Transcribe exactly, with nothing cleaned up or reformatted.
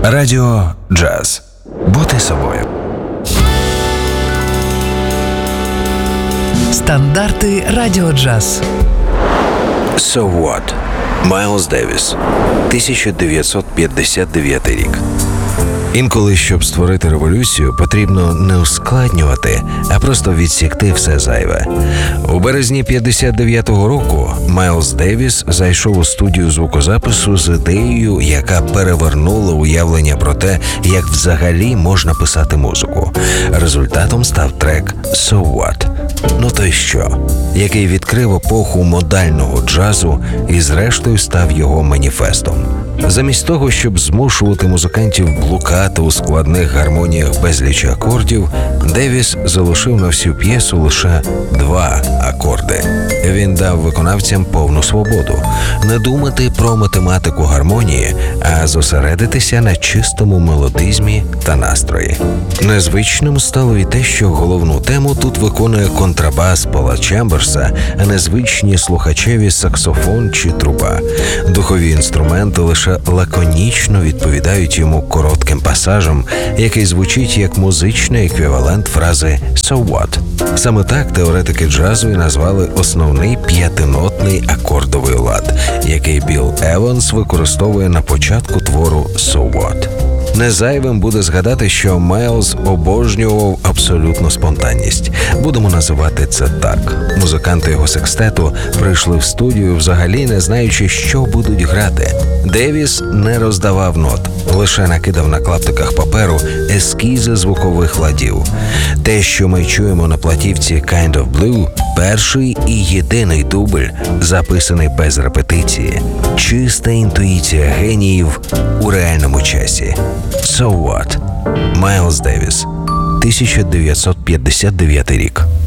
Радіо Джаз. Бути собою. Стандарти Радіо Джаз. So What? Майлз Девіс. тисяча дев'ятсот п'ятдесят дев'ятий рік. Інколи, щоб створити революцію, потрібно не ускладнювати, а просто відсікти все зайве. У березні п'ятдесят дев'ятого року Майлз Девіс зайшов у студію звукозапису з ідеєю, яка перевернула уявлення про те, як взагалі можна писати музику. Результатом став трек «So What?» Ну то й що? Який відкрив епоху модального джазу і зрештою став його маніфестом. Замість того, щоб змушувати музикантів блукати у складних гармоніях безлічі акордів, Девіс залишив на всю п'єсу лише два акорди. Він дав виконавцям повну свободу не думати про математику гармонії, а зосередитися на чистому мелодизмі та настрої. Незвичним стало і те, що головну тему тут виконує контрабас Пола Чемберса, а не звичні слухачеві саксофон чи труба. Духові інструменти лише лаконічно відповідають йому коротким пасажем, який звучить як музичний еквівалент фрази «So what?». Саме так теоретики джазу і назвали основний п'ятинотний акордовий лад, який Білл Еванс використовує на початку твору «So what?». Не зайвим буде згадати, що Майлз обожнював абсолютну спонтанність. Будемо називати це так. Музиканти його секстету прийшли в студію, взагалі не знаючи, що будуть грати. Девіс не роздавав нот, лише накидав на клаптиках паперу ескізи звукових ладів. Те, що ми чуємо на платівці «Kind of Blue», перший і єдиний дубль, записаний без репетиції. Чиста інтуїція геніїв у реальному часі. So What? Майлз Девіс. тисяча дев'ятсот п'ятдесят дев'ятий рік.